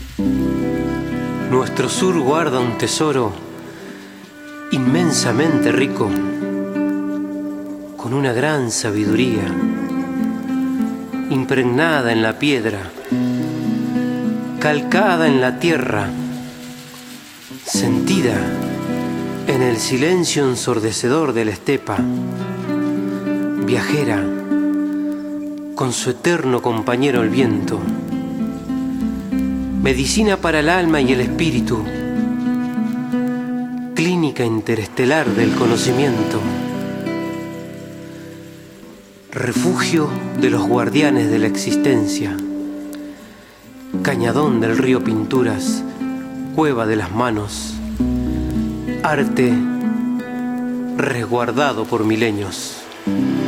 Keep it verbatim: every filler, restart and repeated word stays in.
Nuestro sur guarda un tesoro inmensamente rico, con una gran sabiduría, impregnada en la piedra, calcada en la tierra, sentida en el silencio ensordecedor de la estepa, viajera con su eterno compañero el viento, medicina para el alma y el espíritu, clínica interestelar del conocimiento, refugio de los guardianes de la existencia, cañadón del río Pinturas, cueva de las manos, arte resguardado por milenios.